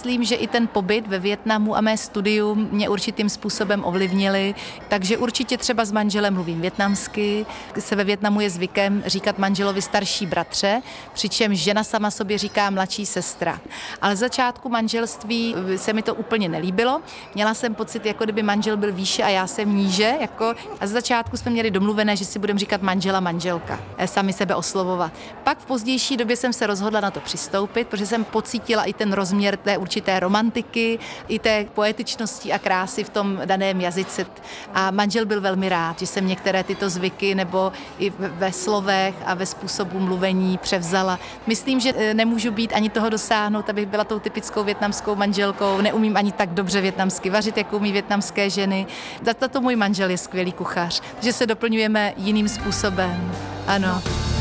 myslím, že i ten pobyt ve Vietnamu a mé studium mě určitým způsobem ovlivnili, takže určitě třeba s manželem mluvím vietnamsky, se ve Vietnamu je zvykem říkat manželovi starší bratře, přičemž žena sama sobě říká mladší sestra. Ale z začátku manželství se mi to úplně nelíbilo. Měla jsem pocit, jako kdyby manžel byl výše a já jsem níže, a z začátku jsme měli domluvené, že si budeme říkat manžela, manželka, sami sebe oslovovat. Pak v pozdější době jsem se rozhodla na to přistoupit, protože jsem pocítila i ten rozměr té určité romantiky, i té poetičnosti a krásy v tom daném jazyce. A manžel byl velmi rád, že jsem některé tyto zvyky nebo i ve slovech a ve způsobu mluvení převzala. Myslím, že nemůžu být ani toho dosáhnout, abych byla tou typickou vietnamskou manželkou. Neumím ani tak dobře vietnamsky vařit, jako umí vietnamské ženy. Za to můj manžel je skvělý kuchař, takže se doplňujeme jiným způsobem. Ano.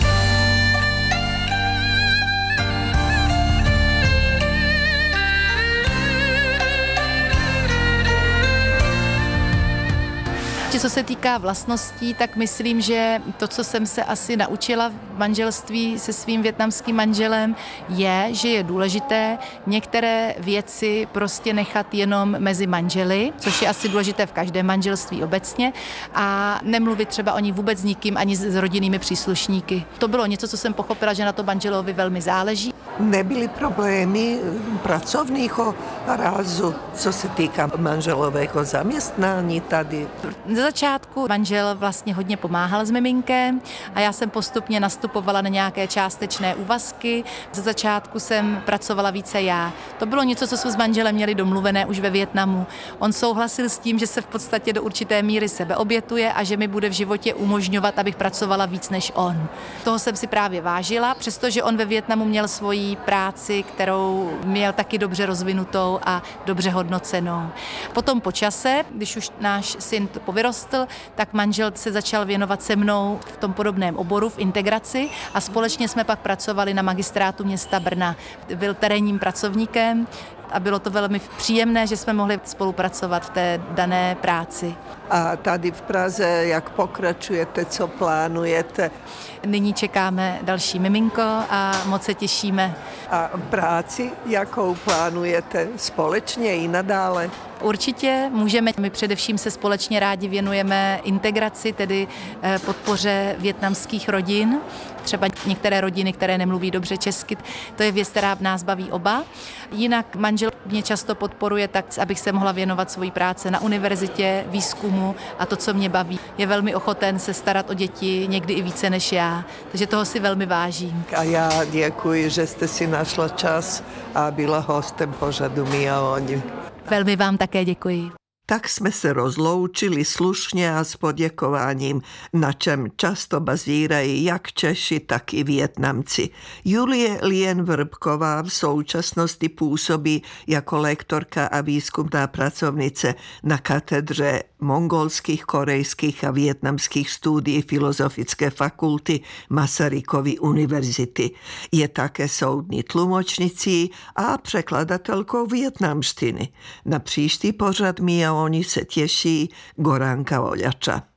Co se týká vlastností, tak myslím, že to, co jsem se asi naučila v manželství se svým vietnamským manželem, je, že je důležité některé věci prostě nechat jenom mezi manželi, což je asi důležité v každém manželství obecně, a nemluvit třeba o ní vůbec s nikým, ani s rodinnými příslušníky. To bylo něco, co jsem pochopila, že na to manželovi velmi záleží. Nebyly problémy pracovního rázu, co se týká manželového zaměstnání tady? Za začátku manžel vlastně hodně pomáhal s miminkem a já jsem postupně nastupovala na nějaké částečné úvazky. Za začátku jsem pracovala více já. To bylo něco, co jsme s manželem měli domluvené už ve Vietnamu. On souhlasil s tím, že se v podstatě do určité míry sebeobětuje a že mi bude v životě umožňovat, abych pracovala víc než on. Toho jsem si právě vážila, přestože on ve Vietnamu měl svoji práci, kterou měl taky dobře rozvinutou a dobře hodnocenou. Potom po čase, když už náš syn povyrostl, tak manžel se začal věnovat se mnou v tom podobném oboru, v integraci, a společně jsme pak pracovali na magistrátu města Brna. Byl terénním pracovníkem a bylo to velmi příjemné, že jsme mohli spolupracovat v té dané práci. A tady v Praze, jak pokračujete, co plánujete? Nyní čekáme další miminko a moc se těšíme. A práci, jakou plánujete společně i nadále? Určitě můžeme. My především se společně rádi věnujeme integraci, tedy podpoře vietnamských rodin. Třeba některé rodiny, které nemluví dobře česky, to je věc, která nás baví oba. Jinak manžel mě často podporuje tak, abych se mohla věnovat svojí práci na univerzitě, výzkumu a to, co mě baví. Je velmi ochoten se starat o děti, někdy i více než já, takže toho si velmi vážím. A já děkuji, že jste si našla čas a byla hostem pořadu Mia Oni. Velmi vám také děkuji. Tak jsme se rozloučili slušně a s poděkováním, na čem často bazírají jak Češi, tak i Vietnamci. Julie Lien Vrbková v současnosti působí jako lektorka a výzkumná pracovnice na katedře mongolských, korejských a vietnamských studií Filozofické fakulty Masarykovy univerzity. Je také soudní tlumočnicí a překladatelkou vietnamštiny. Na příští pořad Mia Oni se těší Goranka Voljača.